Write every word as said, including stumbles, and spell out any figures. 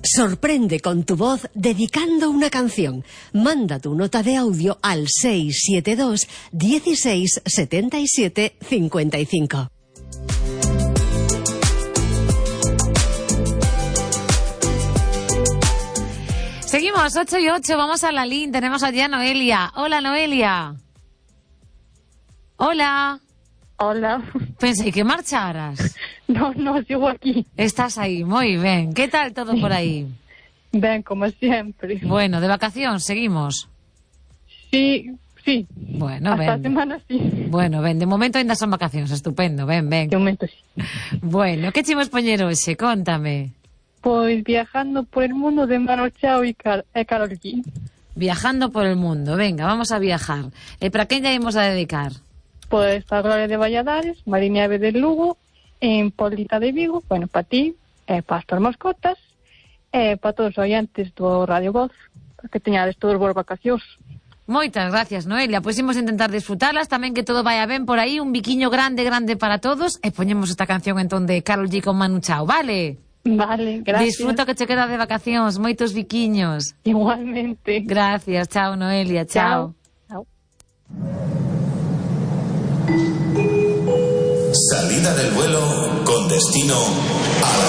Sorprende con tu voz dedicando una canción. Manda tu nota de audio al seis siete dos, dieciséis, setenta y siete, cincuenta y cinco. Seguimos, ocho y ocho, vamos a la línea. Tenemos allí a Noelia. Hola, Noelia. Hola. Hola. Pensé que marcharas. No, no, sigo aquí. Estás ahí, muy bien. ¿Qué tal todo por ahí? Bien, como siempre. Bueno, ¿de vacación seguimos? Sí, sí. Bueno, Hasta ven. semana sí. Bueno, ven, de momento ainda son vacacións, estupendo, ven, ven. De momento sí. Bueno, que chimos poñer hoxe? Contame. Pois viajando por el mundo de Mano Chao e Car e Karol G. Viajando por el mundo, venga, vamos a viajar. E para quen lle imos a dedicar? Pois para Gloria de Valladares, Mariñave de Lugo, en Polita de Vigo, bueno, para ti, e para as tuas mascotas, e para todos os oyentes do Radio Voz, para que teñades todos vos vacacións. Moitas gracias, Noelia. Pois imos intentar disfrutarlas, tamén que todo vaya ben por aí, un biquiño grande, grande para todos, e poñemos esta canción entón de Karol G con Manu Chao, vale? Vale, gracias. Disfruta que che queda de vacacións, moitos biquiños. Igualmente. Gracias, chao, Noelia, chao. Chao. Salida del vuelo con destino a la